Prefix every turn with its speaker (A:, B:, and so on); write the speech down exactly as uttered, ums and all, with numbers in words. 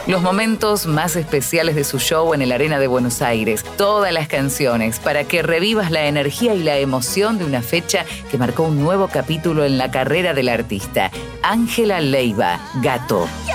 A: Los momentos más especiales de su show en el Arena de Buenos Aires. Todas las canciones para que revivas la energía y la emoción de una fecha que marcó un nuevo capítulo en la carrera del artista. Ángela Leiva, Gato.